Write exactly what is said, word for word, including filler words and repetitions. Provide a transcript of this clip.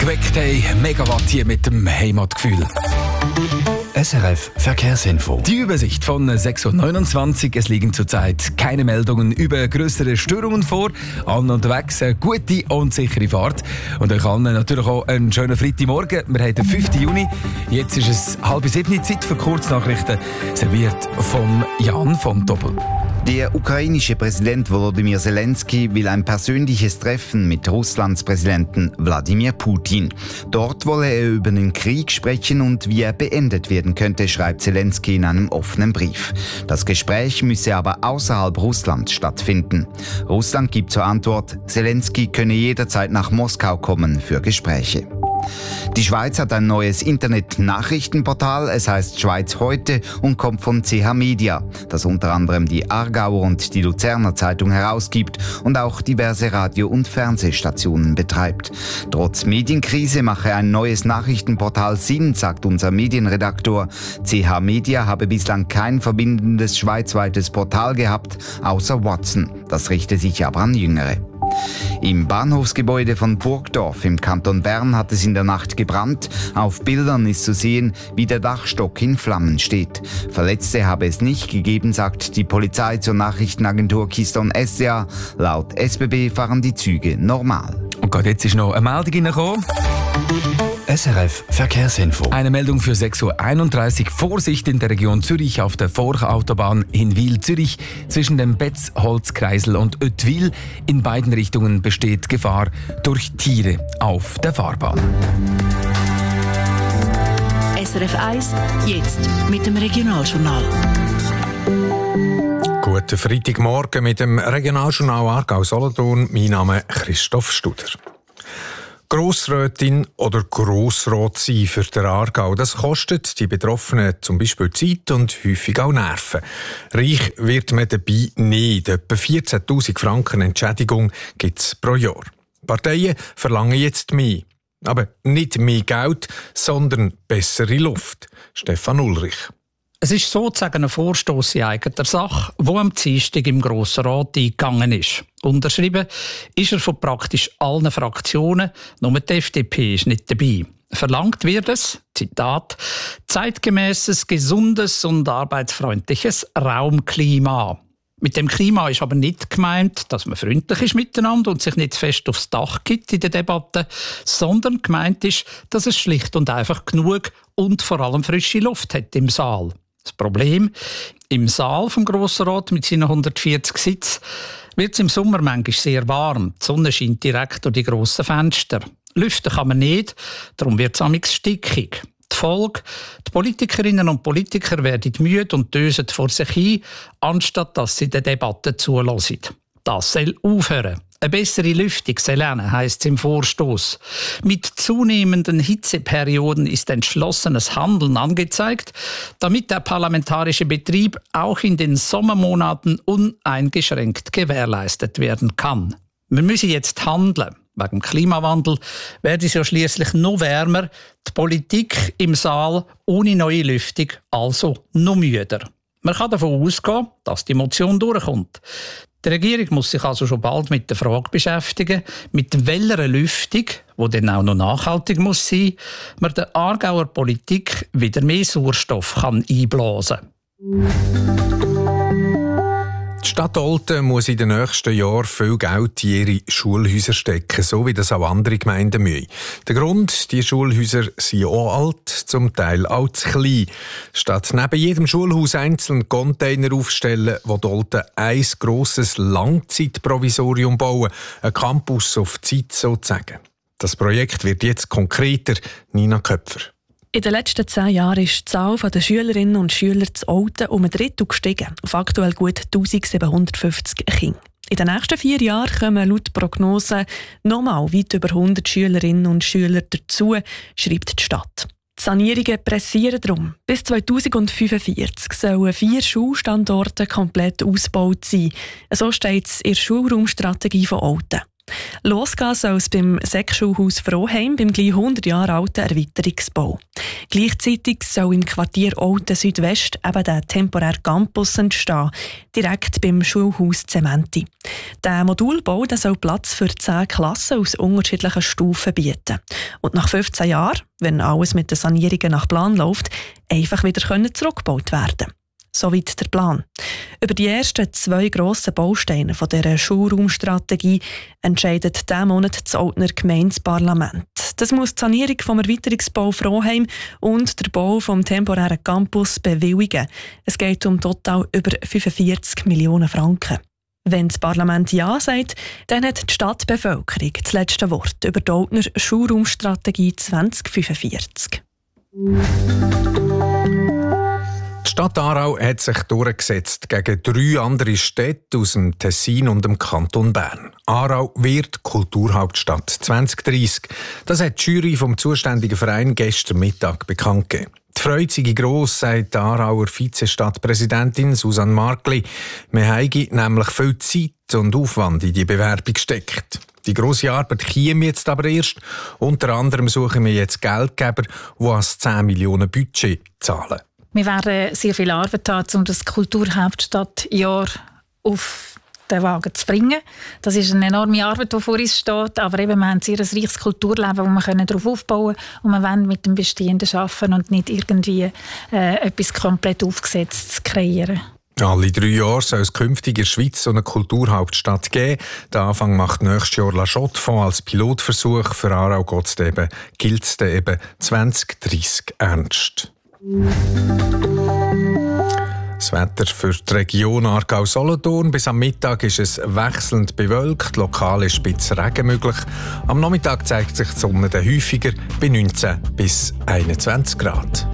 geweckt haben. Megawatt hier mit dem Heimatgefühl. S R F Verkehrsinfo. Die Übersicht von sechs Uhr neunundzwanzig. Es liegen zurzeit keine Meldungen über grössere Störungen vor. Allen unterwegs eine gute und sichere Fahrt. Und euch allen natürlich auch einen schönen Freitagmorgen. Wir haben den fünften Juni. Jetzt ist es halb sieben, Zeit für Kurznachrichten. Serviert vom Jan von Doppel. Der ukrainische Präsident Volodymyr Zelensky will ein persönliches Treffen mit Russlands Präsidenten Wladimir Putin. Dort wolle er über den Krieg sprechen und wie er beendet werden könnte, schreibt Zelensky in einem offenen Brief. Das Gespräch müsse aber außerhalb Russlands stattfinden. Russland gibt zur Antwort, Zelensky könne jederzeit nach Moskau kommen für Gespräche. Die Schweiz hat ein neues Internet-Nachrichtenportal. Es heißt Schweiz heute und kommt von C H Media, das unter anderem die Aargauer und die Luzerner Zeitung herausgibt und auch diverse Radio- und Fernsehstationen betreibt. Trotz Medienkrise mache ein neues Nachrichtenportal Sinn, sagt unser Medienredaktor. C H Media habe bislang kein verbindendes schweizweites Portal gehabt, außer Watson. Das richte sich aber an Jüngere. Im Bahnhofsgebäude von Burgdorf im Kanton Bern hat es in der Nacht gebrannt. Auf Bildern ist zu sehen, wie der Dachstock in Flammen steht. Verletzte habe es nicht gegeben, sagt die Polizei zur Nachrichtenagentur Keystone S D A. Laut S B B fahren die Züge normal. Und gerade jetzt ist noch eine Meldung reingekommen. S R F Verkehrsinfo. Eine Meldung für sechs Uhr einunddreißig. Vorsicht in der Region Zürich auf der Forchautobahn Hinwil-Zürich. Zwischen dem Betz-Holzkreisel und Oetwil in beiden Richtungen besteht Gefahr durch Tiere auf der Fahrbahn. S R F eins, jetzt mit dem Regionaljournal. Guten Freitagmorgen mit dem Regionaljournal Aargau-Solothurn. Mein Name ist Christoph Studer. Grossrätin oder Grossrat sein für den Aargau, das kostet die Betroffenen zum Beispiel Zeit und häufig auch Nerven. Reich wird man dabei nicht. Etwa vierzehntausend Franken Entschädigung gibt es pro Jahr. Parteien verlangen jetzt mehr. Aber nicht mehr Geld, sondern bessere Luft. Stefan Ulrich. Es ist sozusagen ein Vorstoss in eigener Sache, der am Dienstag im Grossen Rat eingegangen ist. Unterschrieben ist er von praktisch allen Fraktionen, nur die F D P ist nicht dabei. Verlangt wird es, Zitat, zeitgemäßes, gesundes und arbeitsfreundliches Raumklima. Mit dem Klima ist aber nicht gemeint, dass man freundlich ist miteinander und sich nicht fest aufs Dach gibt in der Debatte, sondern gemeint ist, dass es schlicht und einfach genug und vor allem frische Luft hat im Saal. Das Problem, im Saal vom Grossen Rat mit seinen hundertvierzig Sitzen wird es im Sommer manchmal sehr warm. Die Sonne scheint direkt durch die grossen Fenster. Lüften kann man nicht, darum wird es amigs stickig. Die Folge, die Politikerinnen und Politiker werden müde und dösen vor sich hin, anstatt dass sie der Debatte zulassen. Das soll aufhören. Eine bessere Lüftung soll lernen, heisst es im Vorstoss. Mit zunehmenden Hitzeperioden ist entschlossenes Handeln angezeigt, damit der parlamentarische Betrieb auch in den Sommermonaten uneingeschränkt gewährleistet werden kann. Wir müssen jetzt handeln. Wegen dem Klimawandel wird es ja schliesslich noch wärmer, die Politik im Saal ohne neue Lüftung also noch müder. Man kann davon ausgehen, dass die Motion durchkommt. Die Regierung muss sich also schon bald mit der Frage beschäftigen, mit welcher Lüftung, die dann auch noch nachhaltig muss sein, man der Aargauer Politik wieder mehr Sauerstoff kann einblasen kann. Die Stadt Olten muss in den nächsten Jahren viel Geld in ihre Schulhäuser stecken, so wie das auch andere Gemeinden müssen. Der Grund, die Schulhäuser sind auch alt, zum Teil auch zu klein. Statt neben jedem Schulhaus einzeln Container aufstellen, wo die Olten ein grosses Langzeitprovisorium bauen, ein Campus auf Zeit sozusagen. Das Projekt wird jetzt konkreter. Nina Köpfer. In den letzten zehn Jahren ist die Zahl der Schülerinnen und Schüler zu Olten um ein Drittel gestiegen, auf aktuell gut eintausendsiebenhundertfünfzig Kinder. In den nächsten vier Jahren kommen laut Prognosen nochmal weit über hundert Schülerinnen und Schüler dazu, schreibt die Stadt. Die Sanierungen pressieren darum. Bis zweitausendfünfundvierzig sollen vier Schulstandorte komplett ausgebaut sein. So steht es in der Schulraumstrategie von Olten. Losgehen soll es beim Sek-Schulhaus Froheim beim gleich hundert Jahre alten Erweiterungsbau. Gleichzeitig soll im Quartier Olten Südwest eben der temporäre Campus entstehen, direkt beim Schulhaus Zementi. Der Modulbau der soll Platz für zehn Klassen aus unterschiedlichen Stufen bieten. Und nach fünfzehn Jahren, wenn alles mit den Sanierungen nach Plan läuft, einfach wieder zurückgebaut werden. Soweit der Plan. Über die ersten zwei grossen Bausteine von dieser Schulraumstrategie entscheidet diesen Monat das Oltener Gemeindeparlament. Das muss die Sanierung vom Erweiterungsbau Froheim und der Bau vom temporären Campus bewilligen. Es geht um total über fünfundvierzig Millionen Franken. Wenn das Parlament Ja sagt, dann hat die Stadtbevölkerung das letzte Wort über die Oltener Schulraumstrategie zwanzig fünfundvierzig. Die Stadt Aarau hat sich durchgesetzt gegen drei andere Städte aus dem Tessin und dem Kanton Bern. Aarau wird Kulturhauptstadt zwanzig dreissig. Das hat die Jury vom zuständigen Verein gestern Mittag bekannt gegeben. Die Freude sei gross, sagt die Aarauer Vizestadtpräsidentin Susanne Markli. Wir haben nämlich viel Zeit und Aufwand in die Bewerbung gesteckt. Die grosse Arbeit käme jetzt aber erst. Unter anderem suchen wir jetzt Geldgeber, die als zehn Millionen Budget zahlen. Wir werden sehr viel Arbeit haben, um das Kulturhauptstadtjahr auf den Wagen zu bringen. Das ist eine enorme Arbeit, die vor uns steht. Aber eben, wir haben ein sehr reiches Kulturleben, wo wir darauf aufbauen können. Und wir wollen mit dem Bestehenden arbeiten und nicht irgendwie äh, etwas komplett Aufgesetztes kreieren. Alle drei Jahre soll es künftig in der Schweiz so eine Kulturhauptstadt geben. Der Anfang macht nächstes Jahr La Chaux-de-Fonds als Pilotversuch. Für Aarau gilt es eben zwanzig dreissig ernst. Das Wetter für die Region Aargau-Solothurn. Bis am Mittag ist es wechselnd bewölkt, lokale Spitzregen möglich. Am Nachmittag zeigt sich die Sonne dann häufiger bei neunzehn bis einundzwanzig Grad.